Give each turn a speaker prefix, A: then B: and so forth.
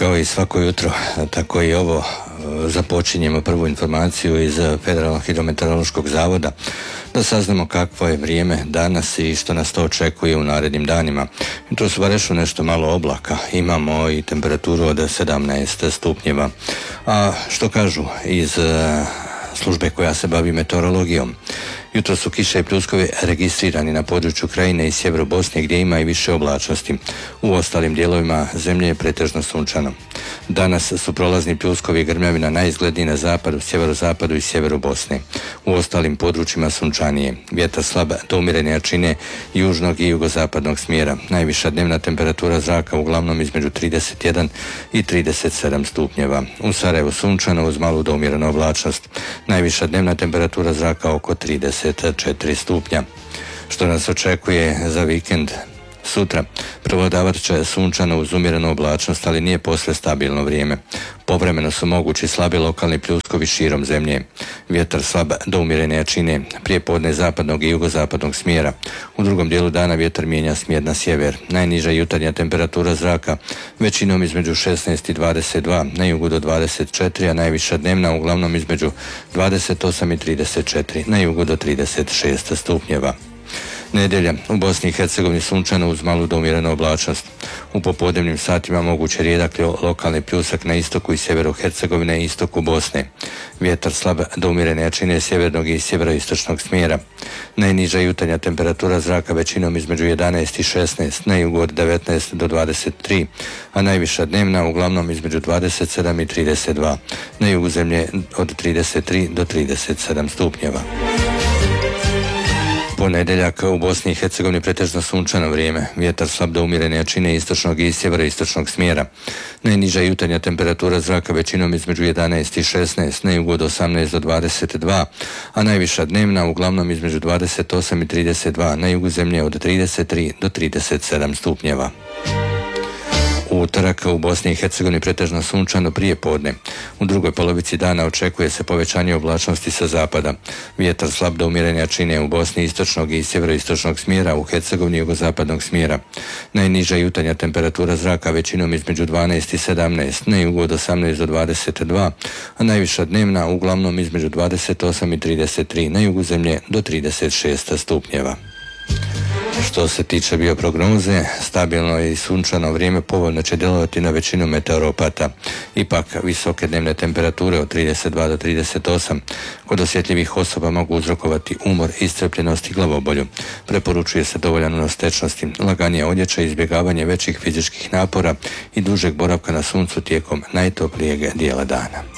A: Kao i svako jutro, tako i ovo započinjemo prvu informaciju iz Federalnog hidrometeorološkog zavoda da saznamo kakvo je vrijeme danas i što nas to očekuje u narednim danima. To su barešu nešto malo oblaka, imamo i temperaturu od 17 stupnjeva. A što kažu iz službe koja se bavi meteorologijom? Jutro su kiše i pljuskovi registrirani na području Krajine i sjeveru Bosne gdje ima i više oblačnosti. U ostalim dijelovima zemlje je pretežno sunčano. Danas su prolazni pljuskovi i grmljavina najizgledniji na zapadu, sjeverozapadu i sjeveru Bosne. U ostalim područjima sunčanije. Vjetar slab do umjerene jačine južnog i jugozapadnog smjera. Najviša dnevna temperatura zraka uglavnom između 31 i 37 stupnjeva. U Sarajevu sunčano uz malu do umjerenu oblačnost. Najviša dnevna temperatura zraka oko 34 stupnja. Što nas očekuje za vikend? Sutra prevladavat će sunčano uz umjerenu oblačnost, ali nije posve stabilno vrijeme. Povremeno su mogući slabi lokalni pljuskovi širom zemlje. Vjetar slab do umjerene jačine, prije podne zapadnog i jugozapadnog smjera. U drugom dijelu dana vjetar mijenja smjer na sjever. Najniža jutarnja temperatura zraka većinom između 16 i 22, na jugu do 24, a najviša dnevna uglavnom između 28 i 34, na jugu do 36 stupnjeva. Nedjelja u Bosni i Hercegovini sunčano uz malu do umjerenu oblačnost. U popodnevnim satima moguće rijedak lokalni pljusak na istoku i sjeveru Hercegovine i istoku Bosne. Vjetar slab do umjerene jačine sjevernog i sjeveroistočnog smjera. Najniža jutarnja temperatura zraka većinom između 11 i 16, na jugu od 19 do 23, a najviša dnevna uglavnom između 27 i 32, na jugu zemlje od 33 do 37 stupnjeva. Ponedjeljak u Bosni i Hercegovini pretežno sunčano vrijeme. Vjetar slab do umjerene jačine istočnog i sjeveroistočnog smjera. Najniža jutarnja temperatura zraka većinom između 11 i 16, na jugu od 18 do 22, a najviša dnevna uglavnom između 28 i 32, na jugu zemlje od 33 do 37 stupnjeva. U utorak u Bosni i Hercegovini pretežno sunčano prije podne. U drugoj polovici dana očekuje se povećanje oblačnosti sa zapada. Vjetar slab do umjerene jačine u Bosni istočnog i sjeveroistočnog smjera, u Hercegovini jugozapadnog smjera. Najniža jutarnja temperatura zraka većinom između 12 i 17, na jugu od 18 do 22, a najviša dnevna uglavnom između 28 i 33, na jugu zemlje do 36 stupnjeva. Što se tiče bioprognoze, stabilno i sunčano vrijeme povoljno će djelovati na većinu meteoropata. Ipak, visoke dnevne temperature od 32 do 38 kod osjetljivih osoba mogu uzrokovati umor, iscrpljenost i glavobolju. Preporučuje se dovoljan unos tečnosti, laganija odjeća, izbjegavanje većih fizičkih napora i dužeg boravka na suncu tijekom najtoplijeg dijela dana.